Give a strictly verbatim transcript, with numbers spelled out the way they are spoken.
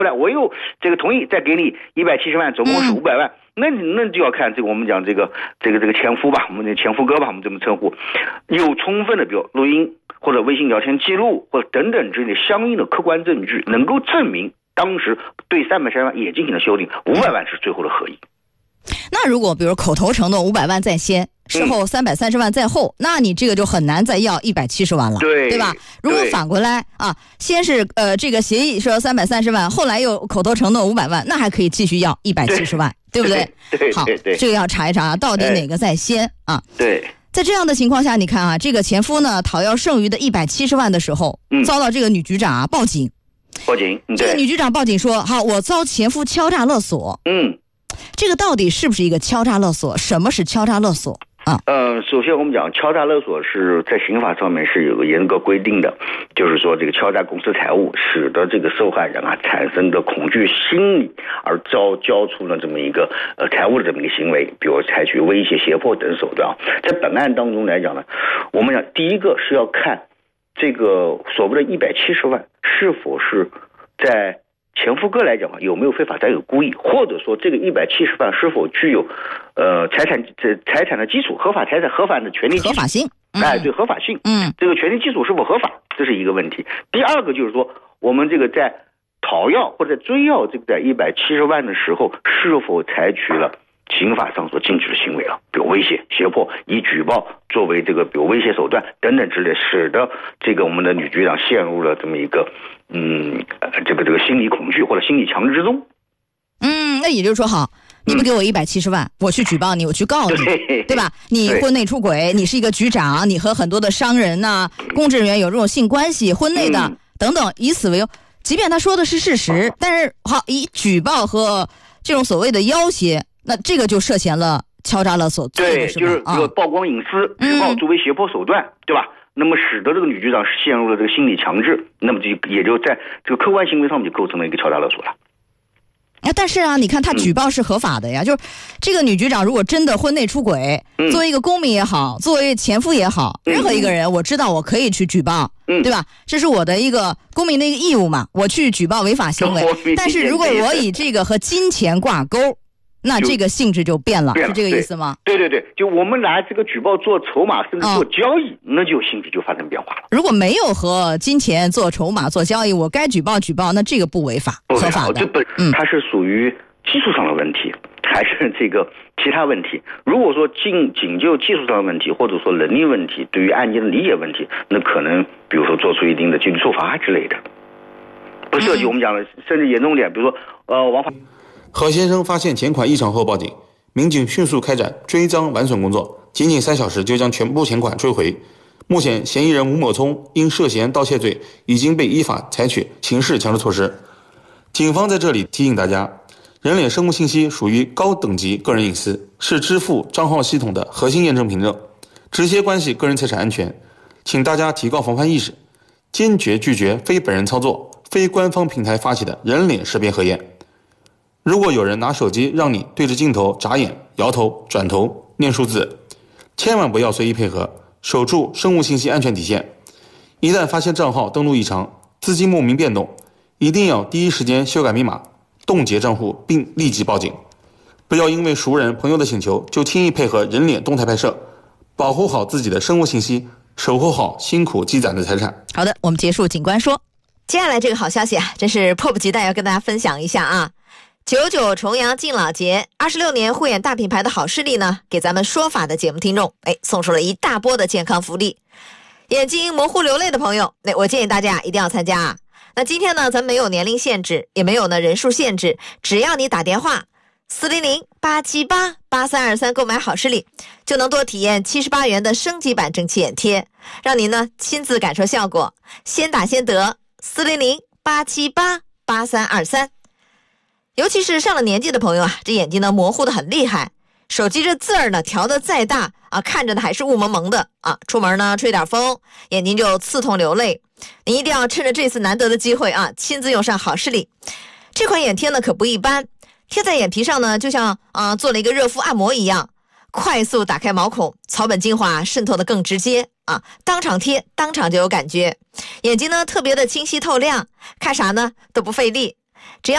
不然我又这个同意再给你一百七十万，总共是五百万。嗯那那就要看这个我们讲这个这个这个前夫吧，我们的前夫哥吧，我们这么称呼，有充分的比如录音或者微信聊天记录或者等等之类的相应的客观证据，能够证明当时对三百三十万也进行了修订，五百万是最后的合意。 那如果比如口头承诺五百万在先，事后三百三十万在后、嗯，那你这个就很难再要一百七十万了， 对对吧？如果反过来啊，先是呃这个协议说三百三十万，后来又口头承诺五百万，那还可以继续要一百七十万， 对, 对不对？ 对对好， 对对， 这个要查一查到底哪个在先、哎、啊？ 对。 在这样的情况下，你看啊，这个前夫呢讨要剩余的一百七十万的时候、嗯，遭到这个女局长啊报警， 报警， 这个女局长报警说，好，我遭前夫敲诈勒索， 嗯。 这个到底是不是一个敲诈勒索？什么是敲诈勒索啊？ 呃，首先我们讲敲诈勒索是在刑法上面是有个严格规定的，就是说这个敲诈公司财物，使得这个受害人啊产生的恐惧心理，而交交出了这么一个呃财物的这么一个行为，比如采取威胁、胁迫等手段。在本案当中来讲呢，我们讲第一个是要看这个所谓的一百七十万是否是在前夫哥来讲有没有非法占有故意，或者说这个一百七十万是否具有呃财产这财产的基础，合法财产合法的权利基础合法性， 嗯、哎对合法性， 嗯， 这个权利基础是否合法，这是一个问题。第二个就是说，我们这个在讨要或者追要这个在一百七十万的时候，是否采取了刑法上所禁止的行为了，比如威胁、胁迫，以举报作为这个比如威胁手段等等之类，使得这个我们的女局长陷入了这么一个嗯这个这个心理恐惧或者心理强制之中。 嗯，那也就是说，好，你不给我一百七十万、嗯，我去举报你，我去告你，对, 对吧？你婚内出轨，你是一个局长，你和很多的商人呐、啊、公职人员有这种性关系，婚内的、嗯、等等，以此为由，即便他说的是事实，但是好，以举报和这种所谓的要挟。那这个就涉嫌了敲诈勒索罪， 对，就是这个曝光隐私、举报作为胁迫手段、嗯，对吧？那么使得这个女局长陷入了这个心理强制，那么就也就在这个客观行为上面就构成了一个敲诈勒索了。 啊，但是啊，你看他举报是合法的呀，嗯、就是这个女局长如果真的婚内出轨、嗯，作为一个公民也好，作为前夫也好，嗯、任何一个人，我知道我可以去举报，嗯、对吧？这是我的一个公民的一个义务嘛，我去举报违法行为。但是如果我以这个和金钱挂钩，那这个性质就变了， 变了是这个意思吗？ 对对对，就我们拿这个举报做筹码甚至做交易、哦、那就性质就发生变化了。 如果没有和金钱做筹码做交易，我该举报举报，那这个不违法， 不合法的。 这本、嗯、它是属于技术上的问题，还是这个其他问题？如果说仅仅就技术上的问题，或者说能力问题，对于案件的理解问题，那可能比如说做出一定的纪律处罚之类的，不涉及我们讲的、嗯、甚至严重点，比如说呃王法。 何先生发现钱款异常后报警，民警迅速开展追赃完损工作，仅仅三小时就将全部钱款追回。目前嫌疑人吴某聪因涉嫌盗窃罪已经被依法采取刑事强制措施。警方在这里提醒大家，人脸生物信息属于高等级个人隐私，是支付账号系统的核心验证凭证，直接关系个人财产安全，请大家提高防范意识，坚决拒绝非本人操作、非官方平台发起的人脸识别核验。如果有人拿手机让你对着镜头眨眼、摇头、转头、念数字，千万不要随意配合，守住生物信息安全底线。一旦发现账号登录异常、资金莫名变动，一定要第一时间修改密码、冻结账户并立即报警。不要因为熟人、朋友的请求就轻易配合人脸动态拍摄，保护好自己的生物信息，守护好辛苦积攒的财产。 好的，我们结束警官说。接下来这个好消息啊，真是迫不及待要跟大家分享一下啊。九九重阳敬老节，二十六年护眼大品牌的好视力呢，给咱们说法的节目听众，哎，送出了一大波的健康福利。眼睛模糊流泪的朋友，那我建议大家一定要参加啊。那今天呢，咱没有年龄限制，也没有呢人数限制，只要你打电话四零零八七八八三二三购买好视力，就能多体验七十八元的升级版蒸汽眼贴，让您呢亲自感受效果。先打先得，四零零八七八八三二三。尤其是上了年纪的朋友啊，这眼睛呢模糊的很厉害，手机这字儿呢调得再大啊，看着呢还是雾蒙蒙的啊，出门呢吹点风，眼睛就刺痛流泪。你一定要趁着这次难得的机会啊，亲自用上好视力。这款眼贴呢可不一般，贴在眼皮上呢，就像啊做了一个热敷按摩一样，快速打开毛孔，草本精华渗透的更直接啊，当场贴当场就有感觉，眼睛呢特别的清晰透亮，看啥呢都不费力。只要